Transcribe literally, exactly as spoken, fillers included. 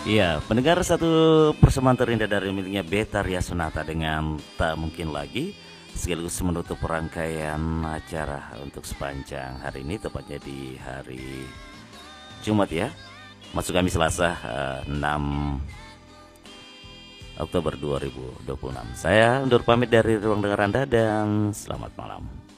Iya, pendengar, satu persembahan terindah dari miliknya Betharia Sonata dengan Tak Mungkin Lagi, sekaligus menutup rangkaian acara untuk sepanjang hari ini, tepatnya di hari Jumat ya, masuk kami Selasa, eh, enam Oktober dua ribu dua puluh enam. Saya undur pamit dari ruang dengar Anda dan selamat malam.